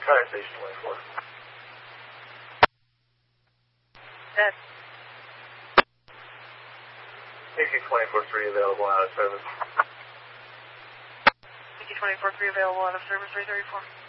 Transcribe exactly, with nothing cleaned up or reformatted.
Fire Station twenty-four. Dead. A C twenty-four three available out of service. A C twenty-four three available out of service, three thirty-four.